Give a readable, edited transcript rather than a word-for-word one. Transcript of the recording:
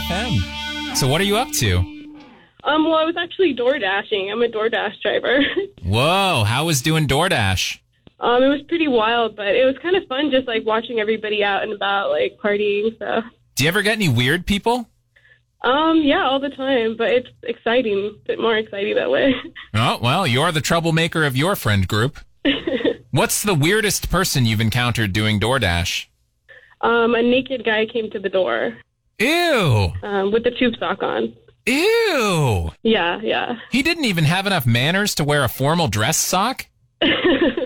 FM. So what are you up to? Well, I was actually door dashing. I'm a DoorDash driver. Whoa, how was doing DoorDash? It was pretty wild, but it was kind of fun just like watching everybody out and about, like partying. So. Do you ever get any weird people? Yeah, all the time, but it's exciting, a bit more exciting that way. Oh, well, you're the troublemaker of your friend group. What's the weirdest person you've encountered doing DoorDash? A naked guy came to the door. Ew. With the tube sock on. Ew. Yeah. He didn't even have enough manners to wear a formal dress sock?